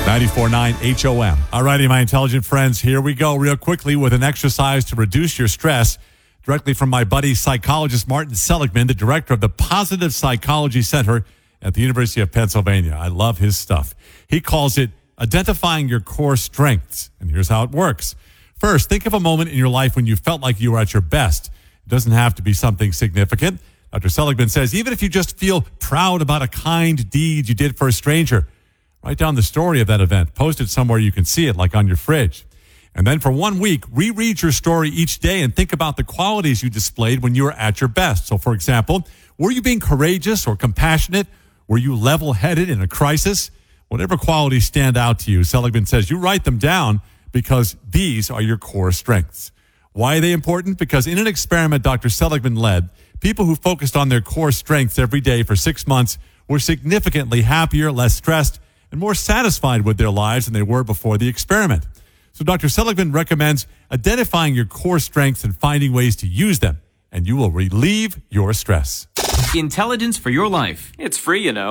94.9 HOM. All righty, my intelligent friends, here we go real quickly with an exercise to reduce your stress directly from my buddy psychologist Martin Seligman, the director of the Positive Psychology Center at the University of Pennsylvania. I love his stuff. He calls it identifying your core strengths. And here's how it works. First, think of a moment in your life when you felt like you were at your best. It doesn't have to be something significant. Dr. Seligman says even if you just feel proud about a kind deed you did for a stranger, write down the story of that event. Post it somewhere you can see it, like on your fridge. And then for 1 week, reread your story each day and think about the qualities you displayed when you were at your best. So, for example, were you being courageous or compassionate? Were you level-headed in a crisis? Whatever qualities stand out to you, Seligman says you write them down because these are your core strengths. Why are they important? Because in an experiment Dr. Seligman led, people who focused on their core strengths every day for 6 months were significantly happier, less stressed, and more satisfied with their lives than they were before the experiment. So Dr. Seligman recommends identifying your core strengths and finding ways to use them, and you will relieve your stress. Intelligence for your life. It's free, you know.